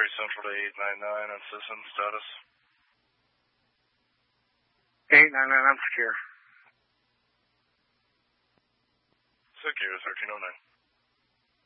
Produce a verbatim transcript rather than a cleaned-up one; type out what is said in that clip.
three Central to eight nine nine on system status. eight nine nine, I'm secure. Secure, thirteen oh nine.